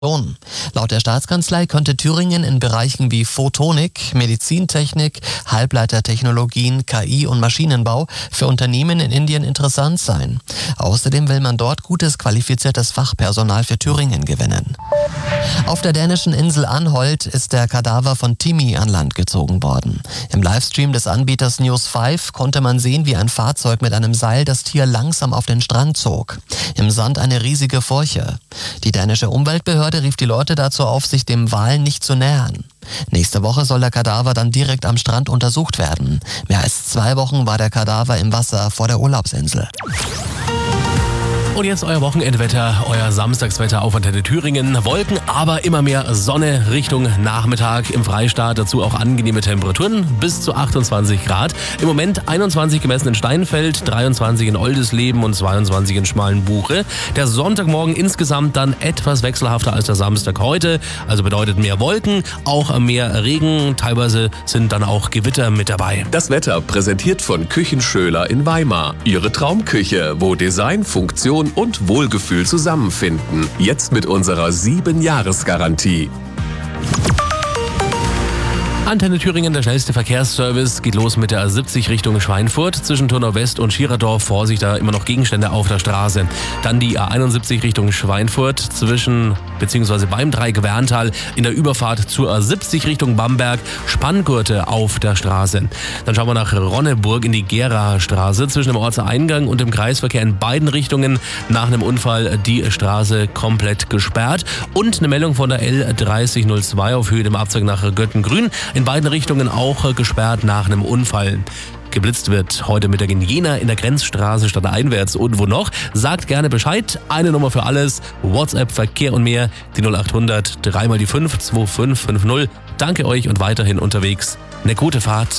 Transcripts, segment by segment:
Laut der Staatskanzlei könnte Thüringen in Bereichen wie Photonik, Medizintechnik, Halbleitertechnologien, KI und Maschinenbau für Unternehmen in Indien interessant sein. Außerdem will man dort gutes, qualifiziertes Fachpersonal für Thüringen gewinnen. Auf der dänischen Insel Anholt ist der Kadaver von Timmy an Land gezogen worden. Im Livestream des Anbieters News 5 konnte man sehen, wie ein Fahrzeug mit einem Seil das Tier langsam auf den Strand zog. Im Sand eine riesige Furche. Die dänische Umweltbehörde rief die Leute dazu auf, sich dem Wal nicht zu nähern. Nächste Woche soll der Kadaver dann direkt am Strand untersucht werden. Mehr als 2 Wochen war der Kadaver im Wasser vor der Urlaubsinsel. Und jetzt euer Wochenendwetter, euer Samstagswetter auf Antenne Thüringen. Wolken, aber immer mehr Sonne Richtung Nachmittag im Freistaat. Dazu auch angenehme Temperaturen bis zu 28 Grad. Im Moment 21 gemessen in Steinfeld, 23 in Oldisleben und 22 in Schmalenbuche. Der Sonntagmorgen insgesamt dann etwas wechselhafter als der Samstag heute. Also bedeutet mehr Wolken, auch mehr Regen. Teilweise sind dann auch Gewitter mit dabei. Das Wetter präsentiert von Küchenschöler in Weimar. Ihre Traumküche, wo Design, Funktion und Wohlgefühl zusammenfinden. Jetzt mit unserer 7-Jahres-Garantie. Antenne Thüringen, der schnellste Verkehrsservice, geht los mit der A70 Richtung Schweinfurt. Zwischen Turnau West und Schiererdorf, Vorsicht, da immer noch Gegenstände auf der Straße. Dann die A71 Richtung Schweinfurt beziehungsweise beim Dreieck Werntal in der Überfahrt zur A70 Richtung Bamberg, Spanngurte auf der Straße. Dann schauen wir nach Ronneburg in die Geraer Straße. Zwischen dem Ortseingang und dem Kreisverkehr in beiden Richtungen nach einem Unfall die Straße komplett gesperrt. Und eine Meldung von der L3002 auf Höhe dem Abzweig nach Göttengrün. In beiden Richtungen auch gesperrt nach einem Unfall. Geblitzt wird heute Mittag in Jena in der Grenzstraße stadteinwärts. Und wo noch? Sagt gerne Bescheid. Eine Nummer für alles. WhatsApp, Verkehr und mehr. Die 0800 3 mal die 5 2550. Danke euch und weiterhin unterwegs. Eine gute Fahrt.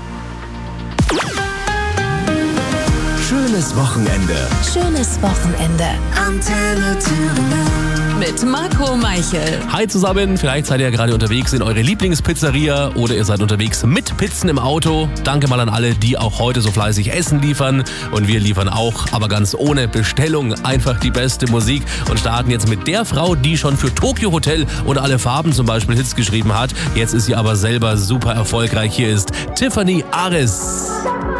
Schönes Wochenende. Schönes Wochenende. Antenne Thüringen. Mit Marco Meichel. Hi zusammen, vielleicht seid ihr ja gerade unterwegs in eure Lieblingspizzeria oder ihr seid unterwegs mit Pizzen im Auto. Danke mal an alle, die auch heute so fleißig Essen liefern. Und wir liefern auch, aber ganz ohne Bestellung, einfach die beste Musik und starten jetzt mit der Frau, die schon für Tokyo Hotel und Alle Farben zum Beispiel Hits geschrieben hat. Jetzt ist sie aber selber super erfolgreich. Hier ist Tiffany Aris.